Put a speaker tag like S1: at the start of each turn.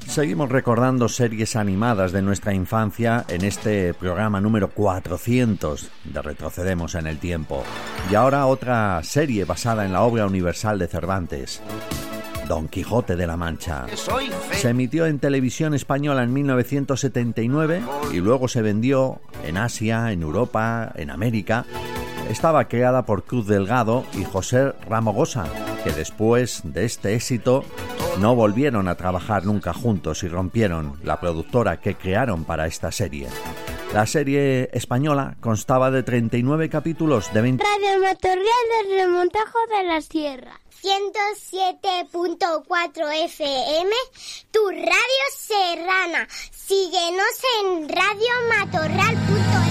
S1: Seguimos recordando series animadas de nuestra infancia en este programa número 400 de Retrocedemos en el Tiempo. Y ahora otra serie basada en la obra universal de Cervantes, Don Quijote de la Mancha. Se emitió en televisión española en 1979 y luego se vendió en Asia, en Europa, en América. Estaba creada por Cruz Delgado y José Ramogosa, que después de este éxito no volvieron a trabajar nunca juntos y rompieron la productora que crearon para esta serie. La serie española constaba de 39 capítulos de 20...
S2: Radio Matorral del Remontajo de la Sierra. 107.4 FM, tu radio serrana. Síguenos en radiomatorral.com.